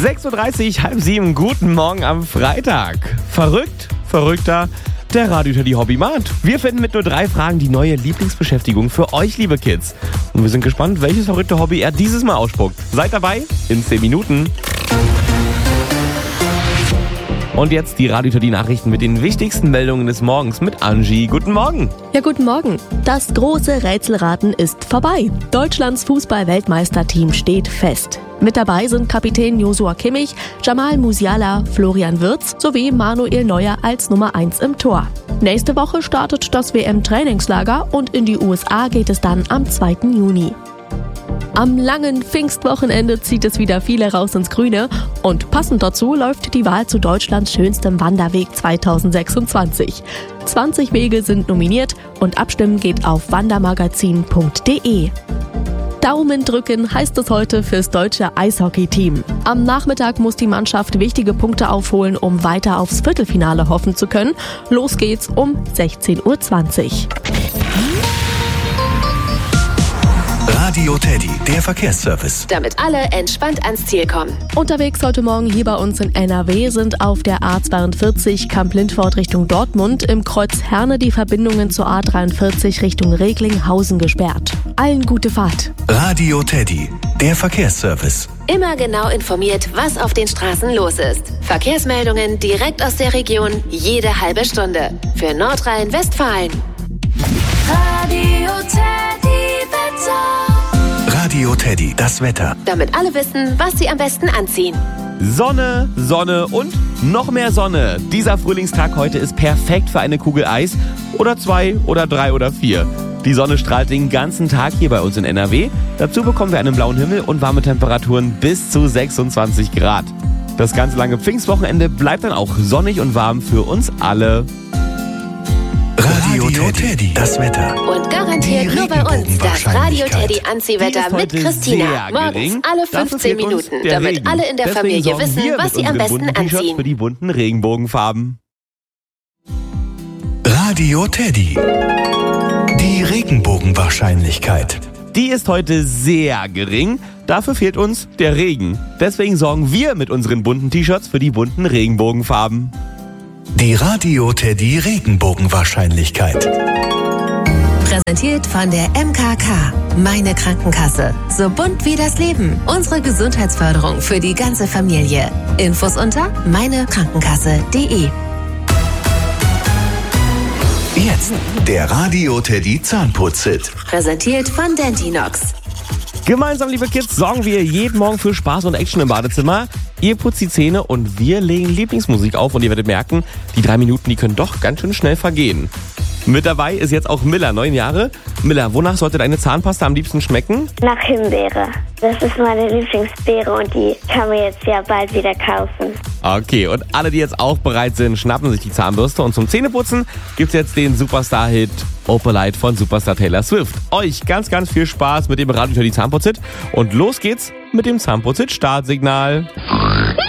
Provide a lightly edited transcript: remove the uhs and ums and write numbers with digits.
6.30 Uhr, halb 7, guten Morgen am Freitag. Verrückt, verrückter, der Radio Teddy Hobbymat. Wir finden mit nur 3 Fragen die neue Lieblingsbeschäftigung für euch, liebe Kids. Und wir sind gespannt, welches verrückte Hobby er dieses Mal ausspuckt. Seid dabei in 10 Minuten. Und jetzt die Radio Teddy Nachrichten mit den wichtigsten Meldungen des Morgens mit Angie. Guten Morgen. Ja, guten Morgen. Das große Rätselraten ist vorbei. Deutschlands Fußball-Weltmeisterteam steht fest. Mit dabei sind Kapitän Joshua Kimmich, Jamal Musiala, Florian Wirtz sowie Manuel Neuer als Nummer 1 im Tor. Nächste Woche startet das WM-Trainingslager und in die USA geht es dann am 2. Juni. Am langen Pfingstwochenende zieht es wieder viele raus ins Grüne und passend dazu läuft die Wahl zu Deutschlands schönstem Wanderweg 2026. 20 Wege sind nominiert und abstimmen geht auf wandermagazin.de. Daumen drücken heißt es heute fürs deutsche Eishockey-Team. Am Nachmittag muss die Mannschaft wichtige Punkte aufholen, um weiter aufs Viertelfinale hoffen zu können. Los geht's um 16.20 Uhr. Radio Teddy, der Verkehrsservice. Damit alle entspannt ans Ziel kommen. Unterwegs heute Morgen hier bei uns in NRW sind auf der A42 Kamp-Lindfort Richtung Dortmund im Kreuz Herne die Verbindungen zur A43 Richtung Recklinghausen gesperrt. Allen gute Fahrt. Radio Teddy, der Verkehrsservice. Immer genau informiert, was auf den Straßen los ist. Verkehrsmeldungen direkt aus der Region, jede halbe Stunde. Für Nordrhein-Westfalen. Radio Teddy Wetter. Radio Teddy, das Wetter. Damit alle wissen, was sie am besten anziehen. Sonne, Sonne und noch mehr Sonne. Dieser Frühlingstag heute ist perfekt für eine Kugel Eis oder 2 oder 3 oder 4. Die Sonne strahlt den ganzen Tag hier bei uns in NRW. Dazu bekommen wir einen blauen Himmel und warme Temperaturen bis zu 26 Grad. Das ganze lange Pfingstwochenende bleibt dann auch sonnig und warm für uns alle. Radio Teddy, das Wetter. Und garantiert nur bei uns das Radio Teddy Anziehwetter mit Christina. Morgens alle 15 Minuten, damit Regen. alle in der Deswegen Familie sorgen wissen, wir was mit sie am unseren besten bunten T-Shirts anziehen. für die bunten Regenbogenfarben. Radio Teddy. Die Regenbogenwahrscheinlichkeit. Die ist heute sehr gering. Dafür fehlt uns der Regen. Deswegen sorgen wir mit unseren bunten T-Shirts für die bunten Regenbogenfarben. Die Radio Teddy Regenbogenwahrscheinlichkeit. Präsentiert von der MKK. Meine Krankenkasse. So bunt wie das Leben. Unsere Gesundheitsförderung für die ganze Familie. Infos unter meinekrankenkasse.de. Jetzt der Radio Teddy Zahnputz-Hit. Präsentiert von Dentinox. Gemeinsam, liebe Kids, sorgen wir jeden Morgen für Spaß und Action im Badezimmer. Ihr putzt die Zähne und wir legen Lieblingsmusik auf und ihr werdet merken, die 3 Minuten, die können doch ganz schön schnell vergehen. Mit dabei ist jetzt auch Miller, 9 Jahre. Miller, wonach sollte deine Zahnpasta am liebsten schmecken? Nach Himbeere. Das ist meine Lieblingsbeere und die kann man jetzt ja bald wieder kaufen. Okay, und alle, die jetzt auch bereit sind, schnappen sich die Zahnbürste und zum Zähneputzen gibt's jetzt den Superstar-Hit Opalite von Superstar Taylor Swift. Euch ganz, ganz viel Spaß mit dem Radio Teddy Zahnputz-Hit und los geht's mit dem Zahnputz-Hit Startsignal.